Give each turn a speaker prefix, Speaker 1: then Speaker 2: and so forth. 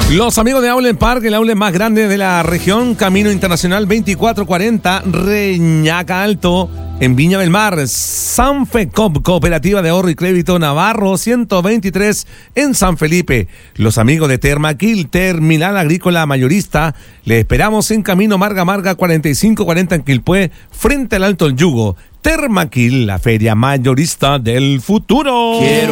Speaker 1: Los amigos de Outlet Park, el outlet más grande de la región, Camino Internacional 2440, Reñaca Alto, en Viña del Mar. Sanfecop, Cooperativa de Ahorro y Crédito Navarro 123 en San Felipe. Los amigos de Termaquil, Terminal Agrícola Mayorista, le esperamos en Camino Marga 4540 en Quilpué, frente al Alto El Yugo. Termaquil, la feria mayorista del futuro.